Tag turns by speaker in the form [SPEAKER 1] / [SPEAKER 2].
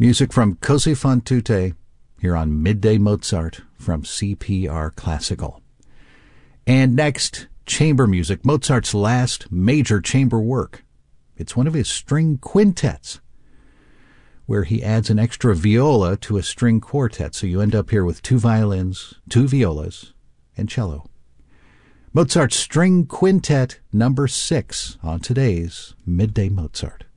[SPEAKER 1] Music from Così fan tutte here on Midday Mozart from CPR Classical. And next, chamber music, Mozart's last major chamber work. It's one of his string quintets, where he adds an extra viola to a string quartet, so you end up here with 2 violins, 2 violas, and cello. Mozart's String Quintet number 6 on today's Midday Mozart.